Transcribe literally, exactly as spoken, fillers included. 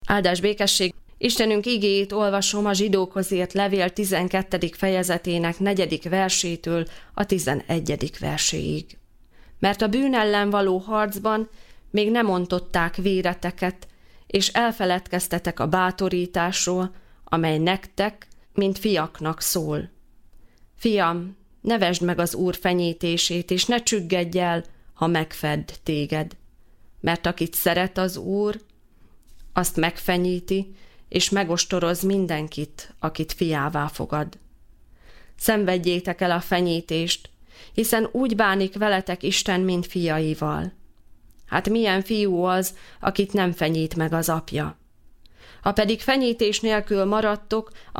Áldás békesség! Istenünk igéjét olvasom a Zsidókhoz írt levél tizenkettedik fejezetének negyedik versétől a tizenegyedik verséig. Mert a bűn ellen való harcban még nem ontották véreteket, és elfeledkeztetek a bátorításról, amely nektek, mint fiaknak szól. Fiam, ne vesd meg az Úr fenyítését, és ne csüggedj el, ha megfedd téged. Mert akit szeret az Úr, azt megfenyíti, és megostoroz mindenkit, akit fiává fogad. Szenvedjétek el a fenyítést, hiszen úgy bánik veletek Isten, mint fiaival. Hát milyen fiú az, akit nem fenyít meg az apja? Ha pedig fenyítés nélkül maradtok,